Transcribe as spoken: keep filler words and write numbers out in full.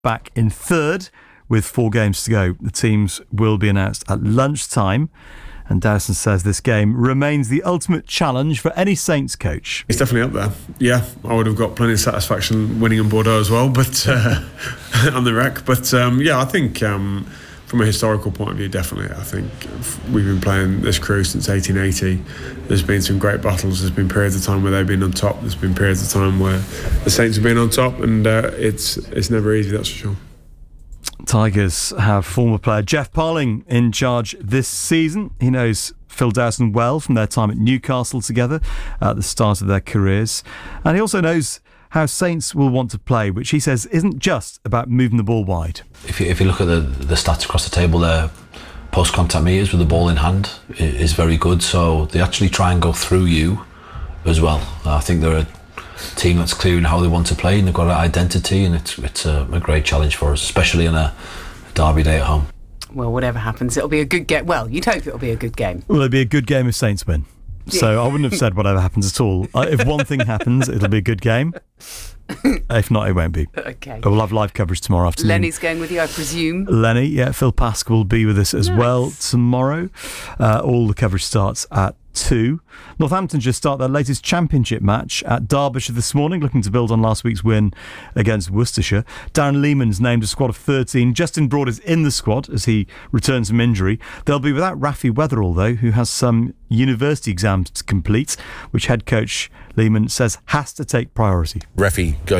back in third with four games to go. The teams will be announced at lunchtime. And Dowson says this game remains the ultimate challenge for any Saints coach. It's definitely up there. Yeah, I would have got plenty of satisfaction winning in Bordeaux as well, but uh, on the wreck. But um, yeah, I think um, from a historical point of view, definitely. I think we've been playing this crew since eighteen eighty. There's been some great battles. There's been periods of time where they've been on top. There's been periods of time where the Saints have been on top, and uh, it's it's never easy, that's for sure. Tigers have former player Jeff Parling in charge this season. He knows Phil Dowson well from their time at Newcastle together at the start of their careers. And he also knows how Saints will want to play, which he says isn't just about moving the ball wide. If you, if you look at the, the stats across the table there, post-contact meters with the ball in hand is very good. So they actually try and go through you as well. I think they're a team that's clear in how they want to play, and they've got an identity, and it's it's a, a great challenge for us, especially in a derby day at home. Well, whatever happens, it'll be a good game. Well, you'd hope it'll be a good game. Well, it'll be a good game if Saints win. So I wouldn't have said whatever happens at all. Uh, if one thing happens, it'll be a good game. If not, it won't be. Okay. We'll have live coverage tomorrow afternoon. Lenny's going with you, I presume. Lenny, yeah. Phil Pask will be with us as Nice. well tomorrow. Uh, all the coverage starts at two. Northampton just start their latest championship match at Derbyshire this morning, looking to build on last week's win against Worcestershire. Darren Lehman's named a squad of thirteen. Justin Broad is in the squad as he returns from injury. They'll be without Rafi Weatherall, though, who has some university exams to complete, which head coach Lehman says has to take priority. Rafi goes